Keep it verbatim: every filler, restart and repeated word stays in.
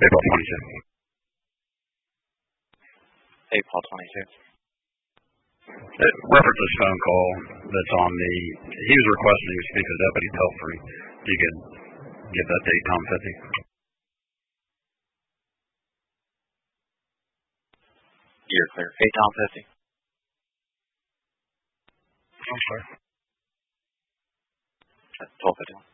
April twenty-two. April twenty-two. It references phone call that's on the, he was requesting to speak to Deputy Pelfrey. If you could give that date, Tom Fitzy. You're clear. Hey, Tom Fitzy. I'm sorry. twelve fifty-one.